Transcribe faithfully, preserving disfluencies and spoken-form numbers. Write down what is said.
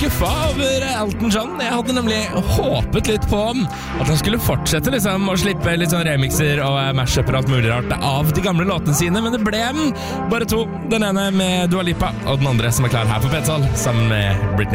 skuffa over Elton John. Jeg hadde nemlig håpet litt på at han skulle fortsette liksom å slippe litt sånn remixer og mashuper og alt mulig rart av de gamle låtene sine, men det ble bare to. Den ene med Dua Lipa, og den andre som er klar her på P T O, sammen med Britney.